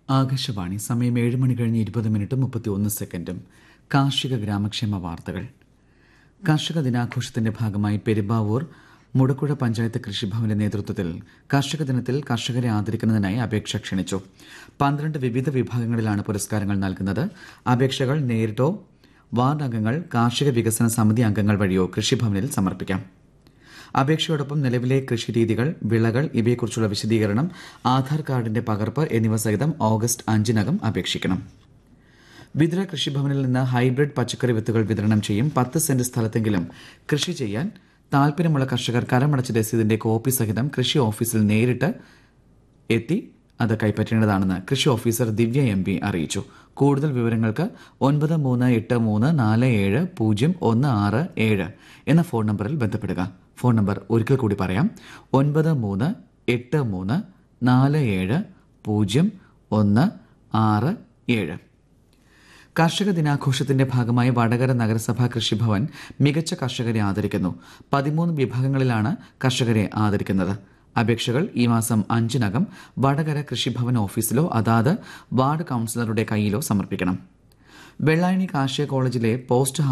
ആകാശവാണി സമയം 7 മണി കഴിഞ്ഞ് 20:31. കാർഷിക ഗ്രാമക്ഷേമ വാർത്തകൾ. കർഷക ദിനാഘോഷത്തിന്റെ ഭാഗമായി പെരുമ്പാവൂർ മുടക്കുഴ പഞ്ചായത്ത് കൃഷിഭവന്റെ നേതൃത്വത്തിൽ കർഷക ദിനത്തിൽ കർഷകരെ ആദരിക്കുന്നതിനായി അപേക്ഷ ക്ഷണിച്ചു. 12 വിവിധ വിഭാഗങ്ങളിലാണ് പുരസ്കാരങ്ങൾ നൽകുന്നത്. അപേക്ഷകൾ നേരിട്ടോ വാർഡ് അംഗങ്ങൾ, കാർഷിക വികസന സമിതി അംഗങ്ങൾ വഴിയോ കൃഷിഭവനിൽ സമർപ്പിക്കാം. അപേക്ഷയോടൊപ്പം നിലവിലെ കൃഷിരീതികൾ, വിളകൾ ഇവയെക്കുറിച്ചുള്ള വിശദീകരണം, ആധാർ കാർഡിന്റെ പകർപ്പ് എന്നിവ സഹിതം ഓഗസ്റ്റ് 5-നകം അപേക്ഷിക്കണം. വിതുര കൃഷിഭവനിൽ നിന്ന് ഹൈബ്രിഡ് പച്ചക്കറി വിത്തുകൾ വിതരണം ചെയ്യും. 10 സെന്റ് സ്ഥലത്തെങ്കിലും കൃഷി ചെയ്യാൻ താൽപര്യമുള്ള കർഷകർ കരമടച്ച രസീതിന്റെ കോപ്പി സഹിതം കൃഷി ഓഫീസിൽ നേരിട്ട് എത്തി അത് കൈപ്പറ്റേണ്ടതാണെന്ന് കൃഷി ഓഫീസർ ദിവ്യ MP അറിയിച്ചു. കൂടുതൽ വിവരങ്ങൾക്ക് 9383470167 എന്ന ഫോൺ നമ്പറിൽ ബന്ധപ്പെടുക. ഫോൺ നമ്പർ ഒരിക്കൽ കൂടി പറയാം: 9383470167. കർഷക ദിനാഘോഷത്തിന്റെ ഭാഗമായി വടകര നഗരസഭാ കൃഷിഭവൻ മികച്ച കർഷകരെ ആദരിക്കുന്നു. 13 വിഭാഗങ്ങളിലാണ് കർഷകരെ ആദരിക്കുന്നത്. അപേക്ഷകൾ ഈ മാസം 5-നകം വടകര കൃഷിഭവൻ ഓഫീസിലോ അതാത് വാർഡ് കൌൺസിലറുടെ കയ്യിലോ സമർപ്പിക്കണം. വെള്ളായണി കാർഷിക കോളേജിലെ പോസ്റ്റ്